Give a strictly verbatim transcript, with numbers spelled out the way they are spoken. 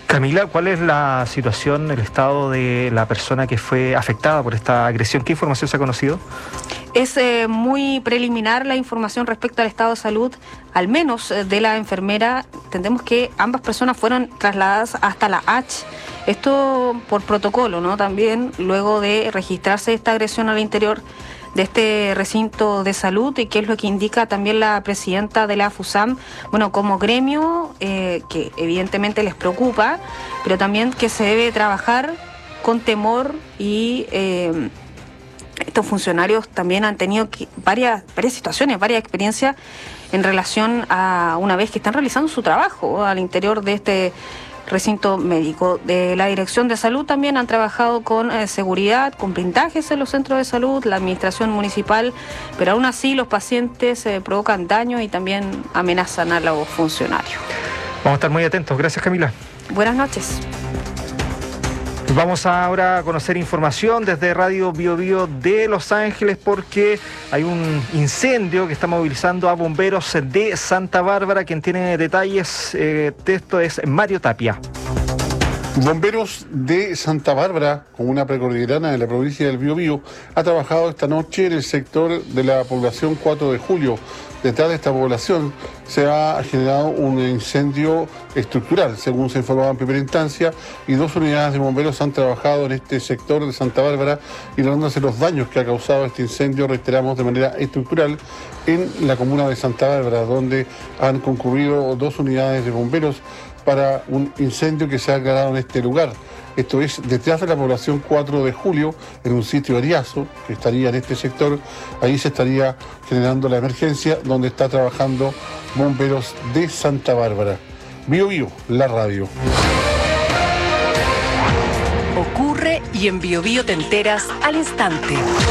Camila, ¿cuál es la situación, el estado de la persona que fue afectada por esta agresión? ¿Qué información se ha conocido? Es eh, muy preliminar la información respecto al estado de salud, al menos eh, de la enfermera. Entendemos que ambas personas fueron trasladadas hasta la H. Esto por protocolo, ¿no? También luego de registrarse esta agresión al interior de este recinto de salud, y que es lo que indica también la presidenta de la FUSAM, bueno, como gremio, eh, que evidentemente les preocupa, pero también que se debe trabajar con temor y eh, estos funcionarios también han tenido que, varias, varias situaciones, varias experiencias en relación a una vez que están realizando su trabajo al interior de este recinto médico. De la Dirección de Salud también han trabajado con eh, seguridad, con blindajes en los centros de salud, la administración municipal, pero aún así los pacientes eh, provocan daño y también amenazan a los funcionarios. Vamos a estar muy atentos. Gracias, Camila. Buenas noches. Vamos ahora a conocer información desde Radio Bio Bio de Los Ángeles, porque hay un incendio que está movilizando a bomberos de Santa Bárbara. Quien tiene detalles eh, de esto es Mario Tapia. Bomberos de Santa Bárbara, comuna precordillerana de la provincia del Biobío, ha trabajado esta noche en el sector de la población cuatro de julio. Detrás de esta población se ha generado un incendio estructural, según se informaba en primera instancia, y dos unidades de bomberos han trabajado en este sector de Santa Bárbara, ignorándose los daños que ha causado este incendio, reiteramos, de manera estructural en la comuna de Santa Bárbara, donde han concurrido dos unidades de bomberos para un incendio que se ha declarado en este lugar. Esto es detrás de la población cuatro de julio, en un sitio Ariazo, que estaría en este sector. Ahí se estaría generando la emergencia, donde está trabajando bomberos de Santa Bárbara. Bio Bio, la radio. Ocurre y en Bio Bio te enteras al instante.